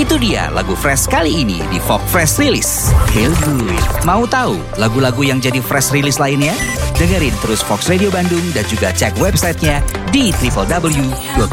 Itu dia lagu Fresh kali ini di Folk Fresh Release. Feel good. Mau tahu lagu-lagu yang jadi Fresh Release lainnya? Dengerin terus Fox Radio Bandung dan juga cek websitenya di www.foxradio.co.id.